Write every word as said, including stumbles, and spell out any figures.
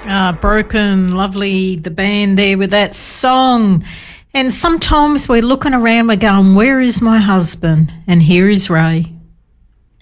Ah, Broken, lovely, the band there with that song. And sometimes we're looking around, we're going, where is my husband? And here is Ray.